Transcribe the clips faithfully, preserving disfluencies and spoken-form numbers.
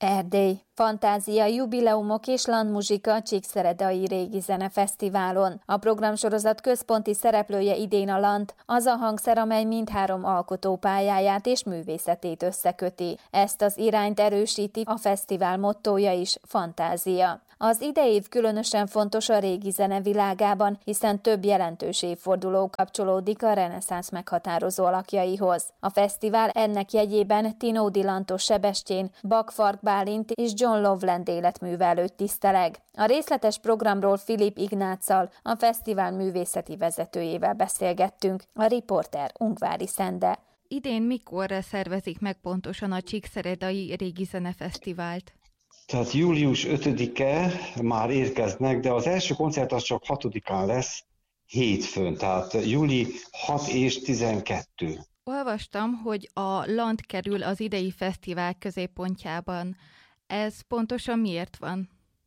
Erdély. Fantázia, jubileumok és landmuzsika a Csíkszeredai Régi Zenefesztiválon. A programsorozat központi szereplője idén a land, az a hangszer, amely mindhárom alkotó pályáját és művészetét összeköti. Ezt az irányt erősíti a fesztivál mottója is, fantázia. Az idei év különösen fontos a régi zene világában, hiszen több jelentős évforduló kapcsolódik a reneszánsz meghatározó alakjaihoz. A fesztivál ennek jegyében Tinódi Lantos Sebestyén, Bakfark Bálint és John Lovland életműve előtt tiszteleg. A részletes programról Filip Ignáccal, a fesztivál művészeti vezetőjével beszélgettünk, a riporter Ungvári Szende. Idén mikorra szervezik meg pontosan a Csíkszeredai Régi Zenefesztivált? Tehát július ötödike már érkeznek, de az első koncert az csak hatodikán lesz, hétfőn, tehát júli hat és tizenkettő. Olvastam, hogy a land kerül az idei fesztivál középpontjában. Ez pontosan miért van?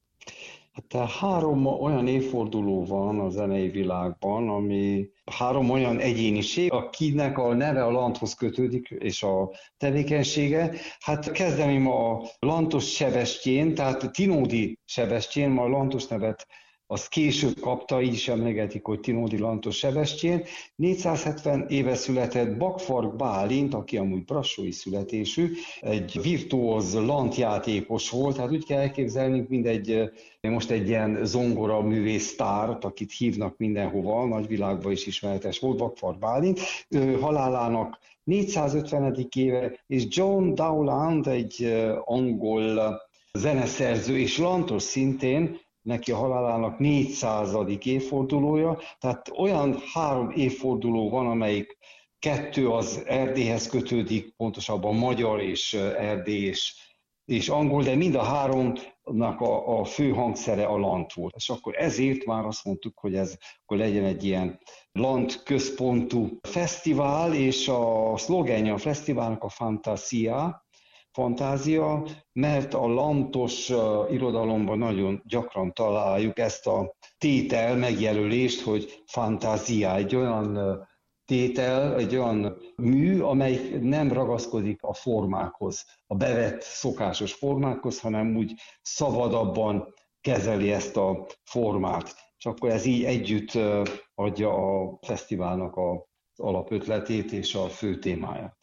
Hát három olyan évforduló van a zenei világban, ami három olyan egyéniség, akinek a neve a landhoz kötődik, és a tevékenysége. Hát kezdeném a Lantos Sebestyén, tehát Tinódi Sebestyén, ma a Lantos nevet azt később kapta, így is emlegetik, hogy Tinódi Lantos Sebestyén. négyszázhetven éve született Bakfark Bálint, aki amúgy brassói születésű, egy virtuóz landjátékos volt, hát úgy kell elképzelni, mint egy, most egy ilyen zongora művész sztárt, akit hívnak mindenhova, nagyvilágban is ismeretes volt, Bakfark Bálint. Ő halálának négyszázötvenedik éve, és John Dowland, egy angol zeneszerző és lantos szintén, neki a halálának négyszázadik évfordulója, tehát olyan három évforduló van, amelyik kettő az Erdélyhez kötődik, pontosabban magyar és erdély és, és angol, de mind a háromnak a, a fő hangszere a land volt. És akkor ezért már azt mondtuk, hogy ez akkor legyen egy ilyen land központú fesztivál, és a szlogenje a fesztiválnak a Fantasia, fantázia, mert a lantos uh, irodalomban nagyon gyakran találjuk ezt a tétel megjelölést, hogy fantázia, egy olyan uh, tétel, egy olyan mű, amely nem ragaszkodik a formákhoz, a bevett szokásos formákhoz, hanem úgy szabadabban kezeli ezt a formát. És akkor ez így együtt uh, adja a fesztiválnak az alapötletét és a fő témáját.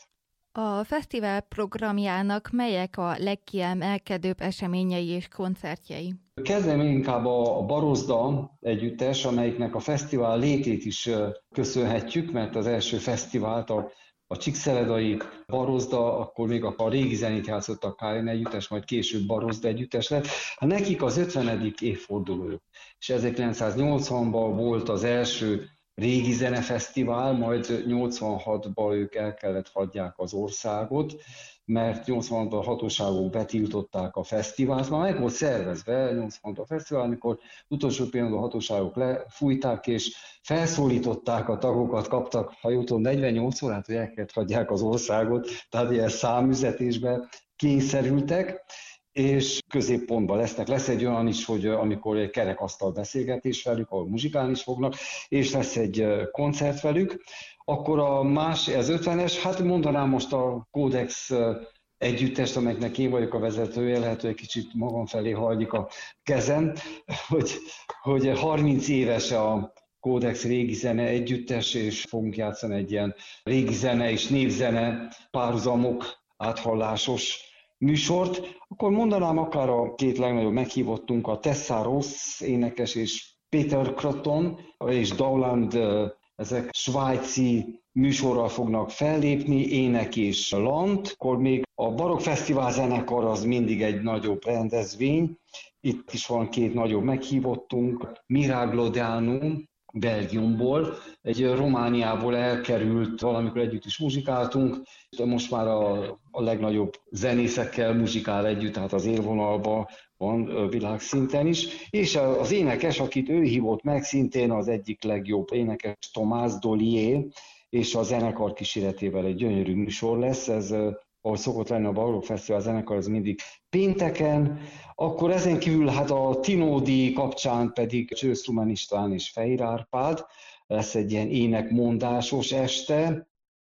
A fesztivál programjának melyek a legkiemelkedőbb eseményei és koncertjei? Kezdem inkább a Barozda együttes, amelyiknek a fesztivál létét is köszönhetjük, mert az első fesztivált a, a Csíkszeredai Barozda, akkor még a, a régi zenét játszott a Kájn együttes, majd később Barozda együttes lett. Hát nekik az ötvenedik évfordulójuk, és ezerkilencszáznyolcvanban volt az első régi zenefesztivál, majd nyolcvanhatban ők el kellett hagyják az országot, mert nyolcvanhatban a hatóságok betiltották a fesztivált. Már meg volt szervezve nyolcvanhatban a fesztivál, amikor utolsó pillanatban a hatóságok lefújták, és felszólították a tagokat, kaptak, ha jól tudom, negyvennyolc órát, hogy el kellett hagyják az országot, tehát ilyen számüzetésbe kényszerültek, és középpontban lesznek. Lesz egy olyan is, hogy amikor egy kerekasztal beszélgetés velük, ahol muzsikálni is fognak, és lesz egy koncert velük. Akkor a más, az ötvenes, hát mondanám most a Kódex együttest, amelynek én vagyok a vezetője, lehet, hogy egy kicsit magam felé hajlik a kezem, hogy, hogy harminc éves a Kódex régi zene együttes, és fogunk játszani egy ilyen régi zene és népzene párhuzamok áthallásos műsort, akkor mondanám akár a két legnagyobb meghívottunk, a Tessa Ross énekes és Peter Craton és Dowland, ezek svájci műsorral fognak fellépni, ének és land. Akkor még a Barokk Fesztivál zenekar az mindig egy nagyobb rendezvény. Itt is van két nagyobb meghívottunk, Miragliodanum, Belgiumból, egy Romániából elkerült, valamikor együtt is muzsikáltunk, most már a, a legnagyobb zenészekkel muzsikál együtt, tehát az élvonalban van világszinten is, és az énekes, akit ő hívott meg, szintén az egyik legjobb énekes, Tomás Dollier, és a zenekar kíséretével egy gyönyörű műsor lesz, ez ahogy szokott lenni a Barokk Fesztivál zenekar, ez mindig pénteken. Akkor ezen kívül hát a Tinódi kapcsán pedig Csősz Rumen István és Fehér Árpád, lesz egy ilyen énekmondásos este.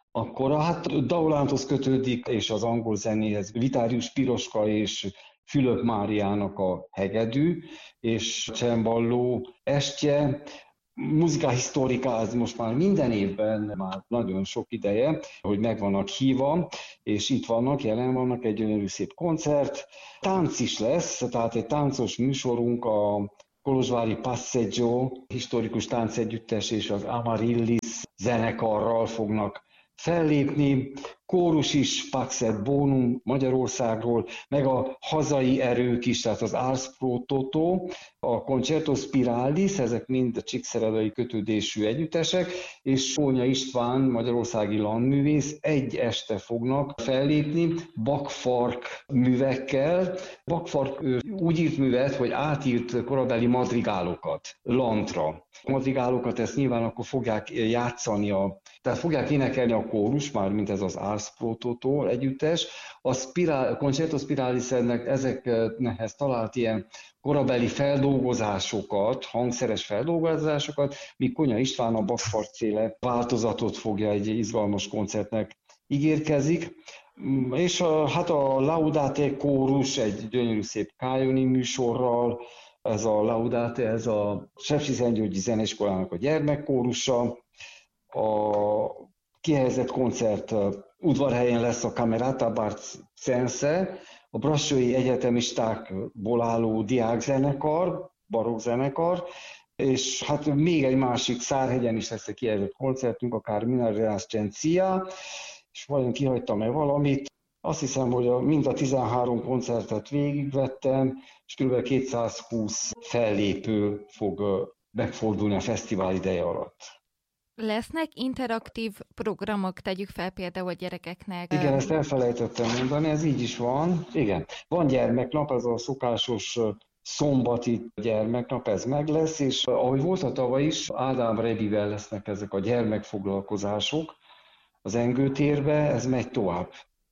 Akkor hát Daulánhoz kötődik, és az angol zenéhez Vitárius Piroska és Fülöp Máriának a hegedű, és cemballó estje. Muzika historika az most már minden évben, már nagyon sok ideje, hogy meg vannak hívva, és itt vannak, jelen vannak, egy gyönyörű szép koncert. Tánc is lesz, tehát egy táncos műsorunk, a kolozsvári Passeggio historikus táncegyüttes és az Amaryllis zenekarral fognak fellépni, kórus is, Pax et Bonum Magyarországról, meg a hazai erők is, tehát az Ars Pro Toto, a Concerto Spiralis, ezek mind a csíkszeredai kötődésű együttesek, és Kónya István, magyarországi landművész, egy este fognak fellépni bakfark művekkel. Bakfark úgy írt művet, hogy átírt korabeli madrigálokat lantra. A madrigálokat ezt nyilván akkor fogják játszani, a, tehát fogják énekelni a kórus, már mint ez az Ars Pro Toto együttes. A Spiral, Concerto Spiralis ezekhez talált ilyen korabeli feldolgozásokat, hangszeres feldolgozásokat, míg Kónya István a bakfarkféle változatot fogja egy izgalmas koncertnek ígérkezik. És a, hát a Laudate kórus egy gyönyörű szép kájoni műsorral, ez a Laudate, ez a Sepsiszentgyörgyi Zeneiskolának a gyermekkórusa. A kihelyezett koncert udvarhelyen lesz a Camerata Barcense, a brassói egyetemistákból álló diákzenekar, barokkzenekar, és hát még egy másik Szárhegyen is lesz egy kihelyezett koncertünk, a Carmina Renascencia, és vajon kihagytam-e valamit? Azt hiszem, hogy a, mind a tizenhárom koncertet végigvettem, és kb. kétszázhúsz fellépő fog megfordulni a fesztivál ideje alatt. Lesznek interaktív programok, tegyük fel például a gyerekeknek? Igen, ezt elfelejtettem mondani, ez így is van. Igen, van gyermeknap, ez a szokásos szombati gyermeknap, ez meg lesz, és ahogy volt a tavaly is, Ádám Rebivel lesznek ezek a gyermekfoglalkozások az Engő térbe, ez megy tovább.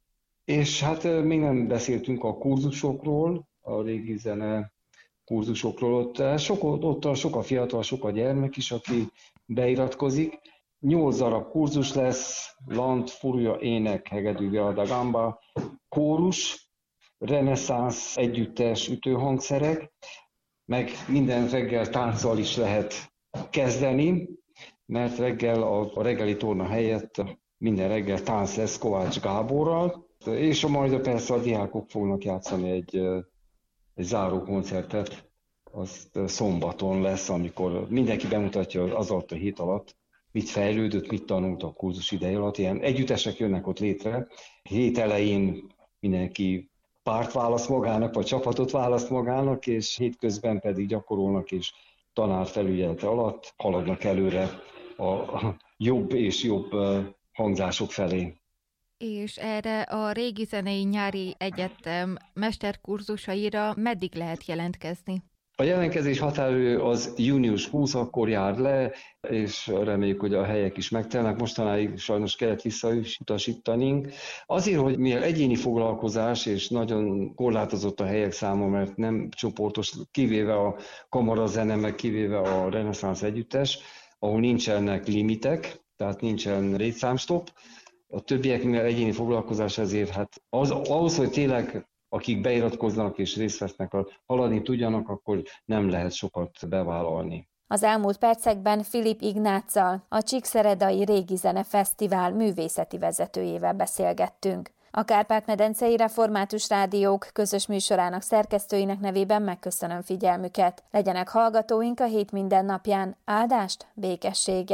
És hát még nem beszéltünk a kurzusokról, a régi zene kurzusokról, ott sok, ott sok a fiatal, sok a gyermek is, aki beiratkozik. Nyolc darab kurzus lesz, lant, furúja, ének, hegedű, viola da gamba, kórus, reneszánsz, együttes, ütőhangszerek, meg minden reggel tánccal is lehet kezdeni, mert reggel a, a reggeli torna helyett minden reggel tánc lesz Kovács Gáborral, és a majd persze a diákok fognak játszani egy, egy záró koncertet, az szombaton lesz, amikor mindenki bemutatja az alatt a hét alatt, mit fejlődött, mit tanult a kurzus ideje alatt. Ilyen együttesek jönnek ott létre. Hét elején mindenki párt választ magának, vagy csapatot választ magának, és hétközben pedig gyakorolnak, és tanár felügyelete alatt haladnak előre a jobb és jobb hangzások felé. És erre a Régi Zenei Nyári Egyetem mesterkurzusaira meddig lehet jelentkezni? A jelentkezés határidő az június huszadikán, akkor jár le, és reméljük, hogy a helyek is megtelnek. Mostanáig sajnos kellett visszautasítanunk. Azért, hogy mivel egyéni foglalkozás, és nagyon korlátozott a helyek száma, mert nem csoportos, kivéve a kamarazene, meg kivéve a reneszánsz együttes, ahol nincsenek limitek, tehát nincsen létszámstop. A többiek, mivel egyéni foglalkozás, ezért hát az, ahhoz, hogy tényleg akik beiratkoznak és részt vesznek, haladni tudjanak, akkor nem lehet sokat bevállalni. Az elmúlt percekben Filip Ignáccal, a Csíkszeredai Régi Zene Fesztivál művészeti vezetőjével beszélgettünk. A Kárpát-medencei Református Rádiók közös műsorának szerkesztőinek nevében megköszönöm figyelmüket. Legyenek hallgatóink a hét minden napján. Áldást, békességet!